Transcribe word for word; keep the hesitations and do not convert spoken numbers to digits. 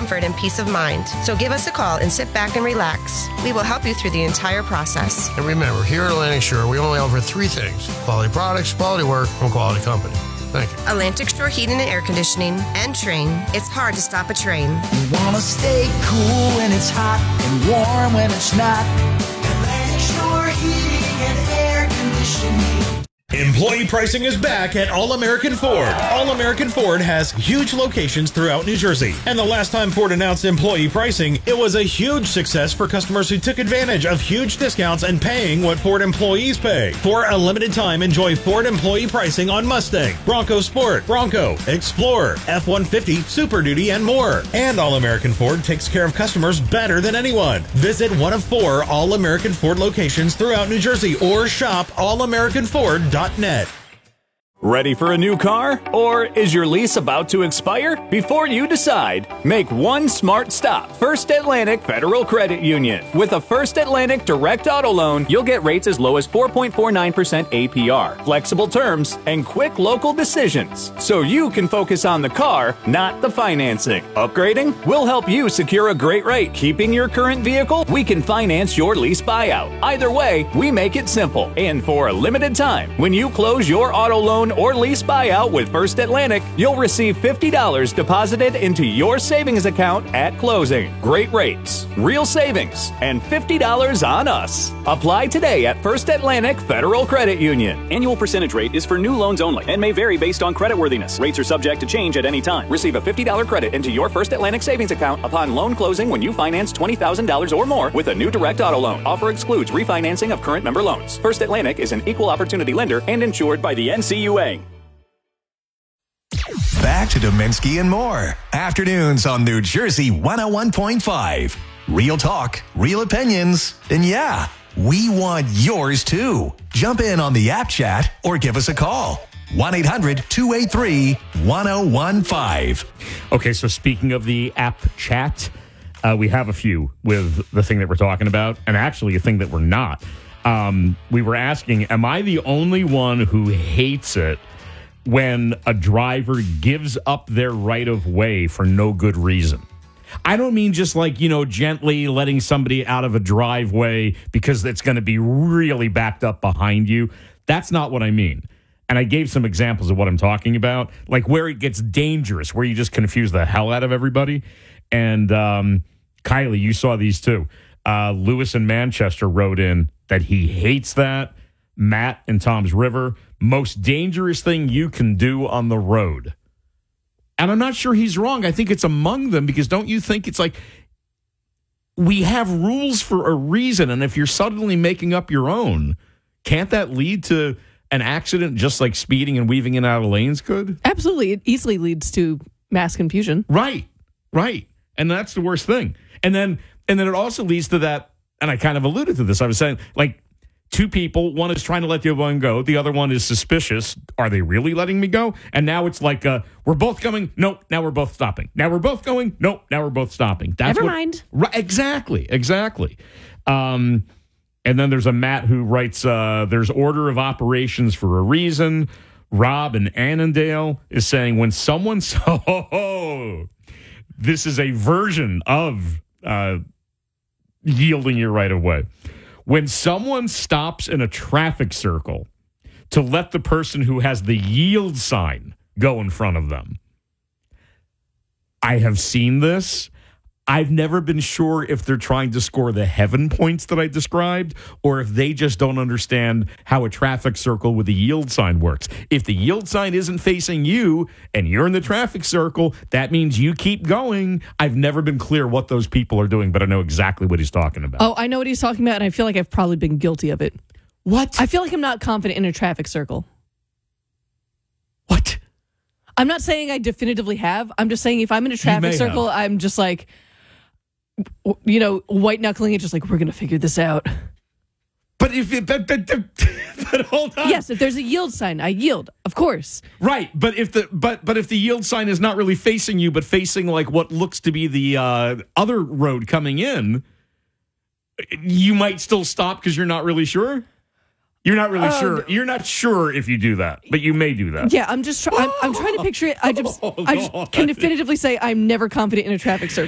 comfort and peace of mind. So give us a call and sit back and relax. We will help you through the entire process. And remember, here at Atlantic Shore, we only offer three things: quality products, quality work, and quality company. Thank you. Atlantic Shore Heating and Air Conditioning and Train. It's hard to stop a train. You want to stay cool when it's hot and warm when it's not. Atlantic Shore Heating and Air Conditioning. Employee pricing is back at All-American Ford. All-American Ford has huge locations throughout New Jersey. And the last time Ford announced employee pricing, it was a huge success for customers who took advantage of huge discounts and paying what Ford employees pay. For a limited time, enjoy Ford employee pricing on Mustang, Bronco Sport, Bronco, Explorer, F one fifty, Super Duty, and more. And All-American Ford takes care of customers better than anyone. Visit one of four All-American Ford locations throughout New Jersey or shop all american ford dot net. Ready for a new car? Or is your lease about to expire? Before you decide, make one smart stop. First Atlantic Federal Credit Union. With a First Atlantic Direct Auto Loan, you'll get rates as low as four point four nine percent A P R, flexible terms, and quick local decisions. So you can focus on the car, not the financing. Upgrading? We'll help you secure a great rate. Keeping your current vehicle? We can finance your lease buyout. Either way, we make it simple. And for a limited time, when you close your auto loan or lease buyout with First Atlantic, you'll receive fifty dollars deposited into your savings account at closing. Great rates, real savings, and fifty dollars on us. Apply today at First Atlantic Federal Credit Union. Annual percentage rate is for new loans only and may vary based on creditworthiness. Rates are subject to change at any time. Receive a fifty dollars credit into your First Atlantic savings account upon loan closing when you finance twenty thousand dollars or more with a new direct auto loan. Offer excludes refinancing of current member loans. First Atlantic is an equal opportunity lender and insured by the N C U A. Back to Dominski and more. Afternoons on New Jersey one oh one point five. Real talk, real opinions, and yeah, we want yours too. Jump in on the app chat or give us a call. one eight hundred two eight three one oh one five. Okay, so speaking of the app chat, uh, we have a few with the thing that we're talking about, and actually a thing that we're not. Um, we were asking, am I the only one who hates it when a driver gives up their right of way for no good reason? I don't mean just like, you know, gently letting somebody out of a driveway because it's going to be really backed up behind you. That's not what I mean. And I gave some examples of what I'm talking about, like where it gets dangerous, where you just confuse the hell out of everybody. And um, Kylie, you saw these too. Uh, Lewis in Manchester wrote in that he hates that. Matt in Tom's River, most dangerous thing you can do on the road. And I'm not sure he's wrong. I think it's among them, because don't you think it's like we have rules for a reason, and if you're suddenly making up your own, can't that lead to an accident just like speeding and weaving in and out of lanes could? Absolutely. It easily leads to mass confusion. Right, right. And that's the worst thing. And then and then it also leads to that, and I kind of alluded to this. I was saying, like, two people, one is trying to let the other one go. The other one is suspicious. Are they really letting me go? And now it's like, uh, we're both going. Nope, now we're both stopping. Now we're both going. Nope, now we're both stopping. That's Never what, mind. Right, exactly, exactly. Um, and then there's a Matt who writes, uh, there's order of operations for a reason. Rob in Annandale is saying, when someone... Oh, this is a version of uh, yielding your right of way. When someone stops in a traffic circle to let the person who has the yield sign go in front of them. I have seen this. I've never been sure if they're trying to score the heaven points that I described, or if they just don't understand how a traffic circle with a yield sign works. If the yield sign isn't facing you and you're in the traffic circle, that means you keep going. I've never been clear what those people are doing, but I know exactly what he's talking about. Oh, I know what he's talking about, and I feel like I've probably been guilty of it. What? I feel like I'm not confident in a traffic circle. What? I'm not saying I definitively have. I'm just saying if I'm in a traffic circle, have. I'm just like, you know, white knuckling it, just like, we're going to figure this out. But if it, but, but, but hold on. Yes, if there's a yield sign, I yield, of course. Right, but if the but but if the yield sign is not really facing you, but facing like what looks to be the uh, other road coming in, you might still stop because you're not really sure. You're not really uh, sure. You're not sure if you do that, but you may do that. Yeah, I'm just. Try- I'm, I'm trying to picture it. I just. I just can definitively say I'm never confident in a traffic circle.